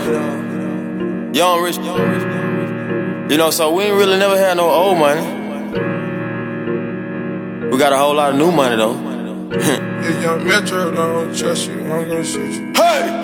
young rich, so we ain't really never had no old money. We got a whole lot of new money though. If Young Metro don't trust you, I'm gonna shoot you. Hey!